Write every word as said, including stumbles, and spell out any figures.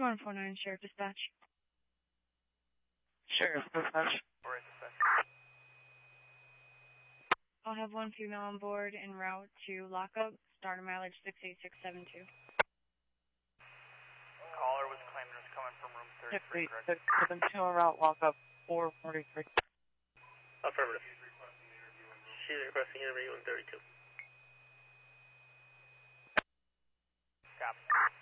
one four nine, Sheriff Dispatch. Sheriff Dispatch. I'll have one female on board en route to lockup, starter mileage six eight six seven two. Caller was claiming it was coming from room thirty-three, correct? six eight six seven two en route, lockup four forty-three. Affirmative. She's requesting interview in thirty-two. Copy.